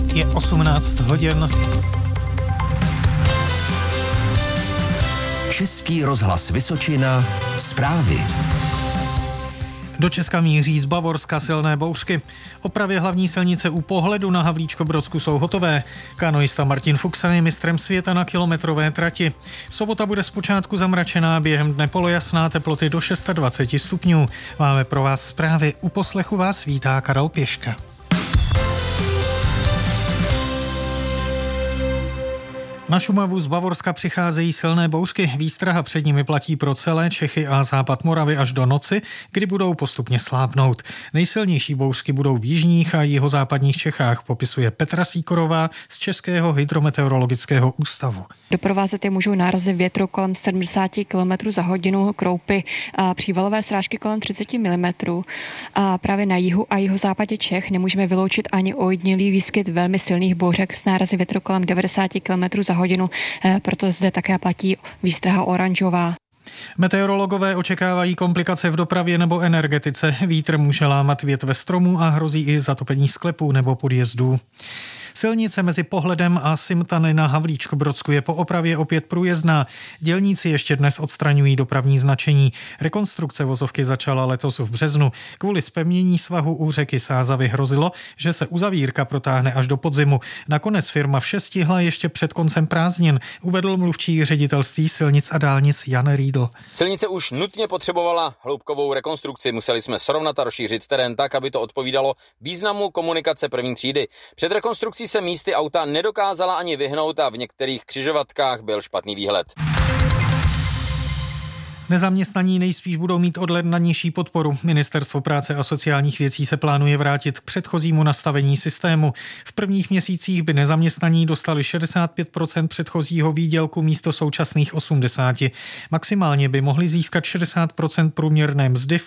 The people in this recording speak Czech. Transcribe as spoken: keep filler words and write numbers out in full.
Je osmnáct hodin. Český rozhlas Vysočina, zprávy. Do Česka míří z Bavorska silné bouřky. Opravy hlavní silnice u Pohledu na Havlíčko-Brodsku jsou hotové. Kanoista Martin Fuchsan je mistrem světa na kilometrové trati. Sobota bude zpočátku zamračená, během dne polojasná, teploty do dvacet šest stupňů. Máme pro vás zprávy. U poslechu vás vítá Karel Pěška. Na Šumavu z Bavorska přicházejí silné bouřky. Výstraha před nimi platí pro celé Čechy a západ Moravy až do noci, kdy budou postupně slábnout. Nejsilnější bouřky budou v jižních a jihozápadních Čechách, popisuje Petra Síkorová z Českého hydrometeorologického ústavu. Doprovázet je můžou nárazy větru kolem sedmdesát kilometrů za hodinu, kroupy a přívalové srážky kolem třicet milimetrů. A právě na jihu a jihozápadě Čech nemůžeme vyloučit ani ojedinělý výskyt velmi silných bouřek s nárazy větru kolem devadesát kilometrů za hodinu, proto zde také platí výstraha oranžová. Meteorologové očekávají komplikace v dopravě nebo energetice. Vítr může lámat větve stromů a hrozí i zatopení sklepů nebo podjezdů. Silnice mezi Pohledem a Simtany na Havlíčko-Brodsku je po opravě opět průjezdná. Dělníci ještě dnes odstraňují dopravní značení. Rekonstrukce vozovky začala letos v březnu. Kvůli zpevnění svahu u řeky Sázavy hrozilo, že se uzavírka protáhne až do podzimu. Nakonec firma vše stihla ještě před koncem prázdnin, uvedl mluvčí ředitelství silnic a dálnic Jan Riedl. Silnice už nutně potřebovala hloubkovou rekonstrukci. Museli jsme srovnat a rozšířit terén tak, aby to odpovídalo významu komunikace první třídy. Před rekonstrukcí se místy auta nedokázala ani vyhnout a v některých křižovatkách byl špatný výhled. Nezaměstnaní nejspíš budou mít od ledna nižší podporu. Ministerstvo práce a sociálních věcí se plánuje vrátit k předchozímu nastavení systému. V prvních měsících by nezaměstnaní dostali šedesát pět procent předchozího výdělku místo současných osmdesát. Maximálně by mohli získat šedesát procent průměrné mzdy v